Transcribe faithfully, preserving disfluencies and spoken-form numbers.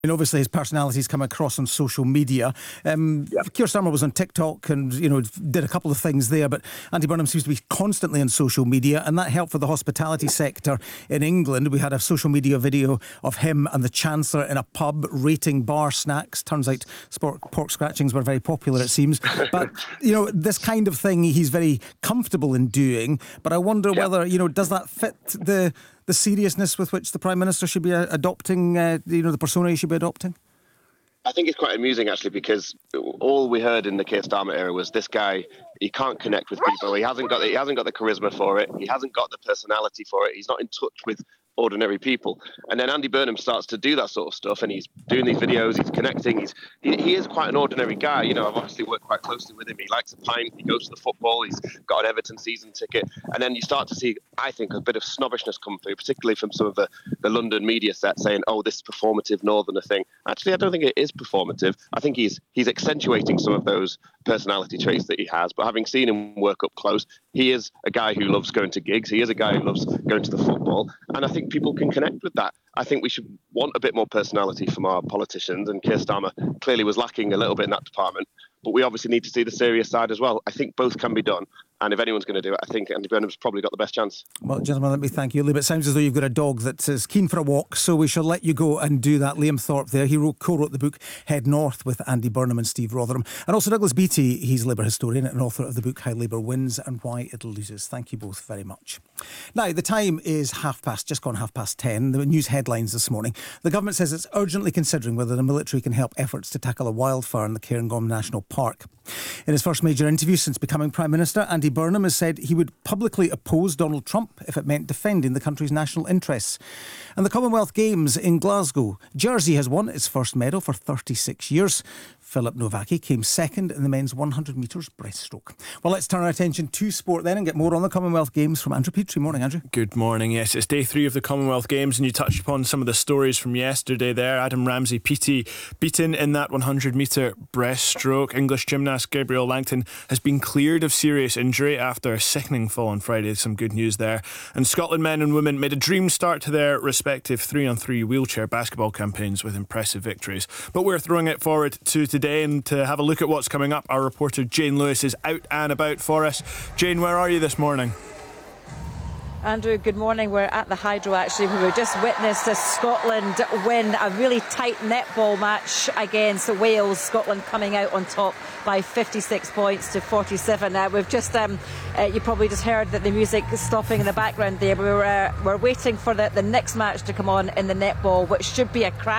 And obviously his personality's come across on social media. Um, Yep. Keir Starmer was on TikTok and, you know, did a couple of things there, but Andy Burnham seems to be constantly on social media, and that helped for the hospitality sector in England. We had a social media video of him and the Chancellor in a pub rating bar snacks. Turns out sport, pork scratchings were very popular, it seems. But, you know, this kind of thing he's very comfortable in doing, but I wonder Yep. whether, you know, does that fit the... the seriousness with which the Prime Minister should be uh, adopting, uh, you know, the persona he should be adopting? I think it's quite amusing, actually, because all we heard in the Keir Starmer era was this guy, he can't connect with people. He hasn't got the, he hasn't got the charisma for it. He hasn't got the personality for it. He's not in touch with ordinary people. And then Andy Burnham starts to do that sort of stuff, and he's doing these videos, he's connecting. He's he, he is quite an ordinary guy. You know, I've obviously worked quite closely with him. He likes a pint, he goes to the football, he's got an Everton season ticket. And then you start to see, I think, a bit of snobbishness come through, particularly from some of the, the London media set saying, oh, this performative northerner thing. Actually, I don't think it is performative. I think he's he's accentuating some of those personality traits that he has. But having seen him work up close, he is a guy who loves going to gigs. He is a guy who loves going to the football. And I think people can connect with that. I think we should want a bit more personality from our politicians, and Keir Starmer clearly was lacking a little bit in that department. But we obviously need to see the serious side as well. I think both can be done. And if anyone's going to do it, I think Andy Burnham's probably got the best chance. Well, gentlemen, let me thank you. Liam, it sounds as though you've got a dog that is keen for a walk, so we shall let you go and do that. Liam Thorpe there. He wrote, co-wrote the book Head North with Andy Burnham and Steve Rotherham. And also Douglas Beattie, he's Labour historian and author of the book How Labour Wins and Why It Loses. Thank you both very much. Now, the time is half past, just gone half past ten. The news headlines this morning. The government says it's urgently considering whether the military can help efforts to tackle a wildfire in the Cairngorm National Park. In his first major interview since becoming Prime Minister, Andy Burnham has said he would publicly oppose Donald Trump if it meant defending the country's national interests. And the Commonwealth Games in Glasgow. Jersey has won its first medal for thirty-six years. Philip Novacki came second in the men's one hundred metres breaststroke. Well, let's turn our attention to sport then and get more on the Commonwealth Games from Andrew Petrie. Morning, Andrew. Good morning. Yes, it's day three of the Commonwealth Games, and you touched upon some of the stories from yesterday there. Adam Ramsey Petey beaten in that one hundred metre breaststroke. English gymnast Gabrielle Langton has been cleared of serious injury after a sickening fall on Friday. Some good news there. And Scotland men and women made a dream start to their respective three on three wheelchair basketball campaigns with impressive victories. But we're throwing it forward to today, and to have a look at what's coming up, our reporter Jane Lewis is out and about for us. Jane, where are you this morning? Andrew, good morning. We're at the Hydro actually. We just witnessed a Scotland win a really tight netball match against Wales. Scotland coming out on top by fifty-six points to forty-seven. Uh, we've just, um, uh, you probably just heard that the music is stopping in the background there. We were, uh, we're waiting for the, the next match to come on in the netball, which should be a crack.